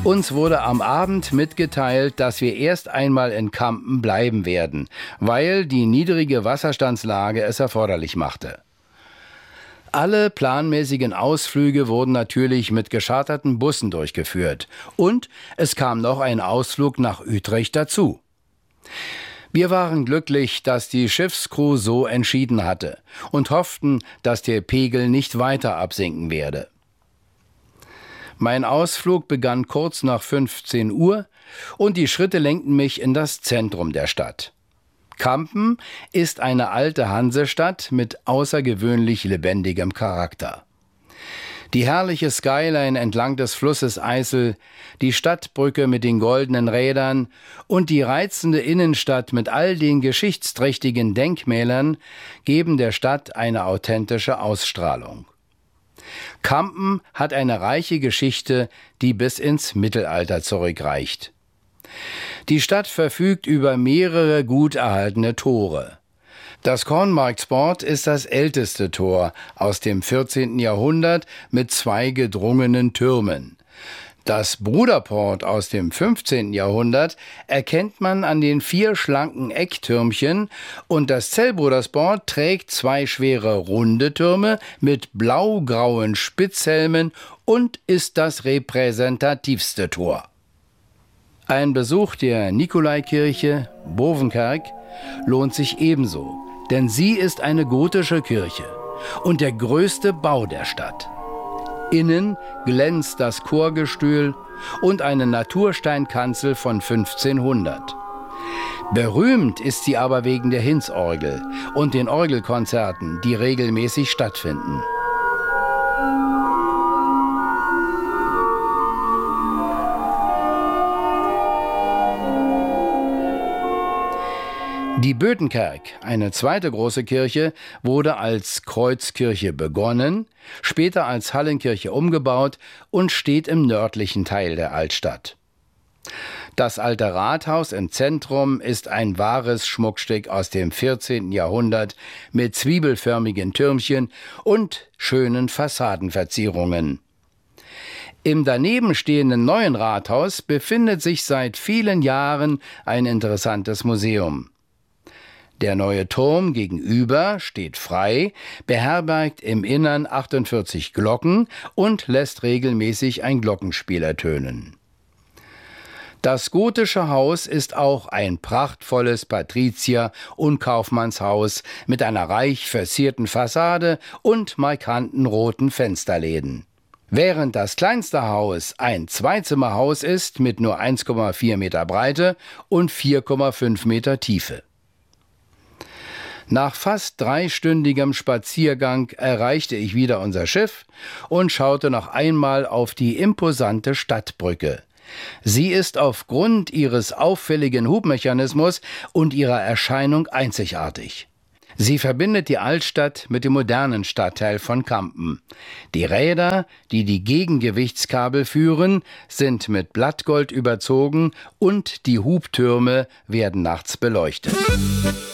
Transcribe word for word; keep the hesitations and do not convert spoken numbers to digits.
Uns wurde am Abend mitgeteilt, dass wir erst einmal in Kampen bleiben werden, weil die niedrige Wasserstandslage es erforderlich machte. Alle planmäßigen Ausflüge wurden natürlich mit gescharterten Bussen durchgeführt und es kam noch ein Ausflug nach Utrecht dazu. Wir waren glücklich, dass die Schiffscrew so entschieden hatte und hofften, dass der Pegel nicht weiter absinken werde. Mein Ausflug begann kurz nach fünfzehn Uhr und die Schritte lenkten mich in das Zentrum der Stadt. Kampen ist eine alte Hansestadt mit außergewöhnlich lebendigem Charakter. Die herrliche Skyline entlang des Flusses Eißel, die Stadtbrücke mit den goldenen Rädern und die reizende Innenstadt mit all den geschichtsträchtigen Denkmälern geben der Stadt eine authentische Ausstrahlung. Kampen hat eine reiche Geschichte, die bis ins Mittelalter zurückreicht. Die Stadt verfügt über mehrere gut erhaltene Tore. Das Kornmarktsport ist das älteste Tor aus dem vierzehnten Jahrhundert mit zwei gedrungenen Türmen. Das Bruderport aus dem fünfzehnten Jahrhundert erkennt man an den vier schlanken Ecktürmchen und das Zellbrudersport trägt zwei schwere runde Türme mit blau-grauen Spitzhelmen und ist das repräsentativste Tor. Ein Besuch der Nikolaikirche Bovenkerk lohnt sich ebenso, denn sie ist eine gotische Kirche und der größte Bau der Stadt. Innen glänzt das Chorgestühl und eine Natursteinkanzel von fünfzehnhundert. Berühmt ist sie aber wegen der Hinz-Orgel und den Orgelkonzerten, die regelmäßig stattfinden. Die Bötenkerk, eine zweite große Kirche, wurde als Kreuzkirche begonnen, später als Hallenkirche umgebaut und steht im nördlichen Teil der Altstadt. Das alte Rathaus im Zentrum ist ein wahres Schmuckstück aus dem vierzehnten Jahrhundert mit zwiebelförmigen Türmchen und schönen Fassadenverzierungen. Im daneben stehenden neuen Rathaus befindet sich seit vielen Jahren ein interessantes Museum. Der neue Turm gegenüber steht frei, beherbergt im Innern achtundvierzig Glocken und lässt regelmäßig ein Glockenspiel ertönen. Das gotische Haus ist auch ein prachtvolles Patrizier- und Kaufmannshaus mit einer reich verzierten Fassade und markanten roten Fensterläden. Während das kleinste Haus ein Zweizimmerhaus ist mit nur eins Komma vier Meter Breite und vier Komma fünf Meter Tiefe. Nach fast dreistündigem Spaziergang erreichte ich wieder unser Schiff und schaute noch einmal auf die imposante Stadtbrücke. Sie ist aufgrund ihres auffälligen Hubmechanismus und ihrer Erscheinung einzigartig. Sie verbindet die Altstadt mit dem modernen Stadtteil von Kampen. Die Räder, die die Gegengewichtskabel führen, sind mit Blattgold überzogen und die Hubtürme werden nachts beleuchtet.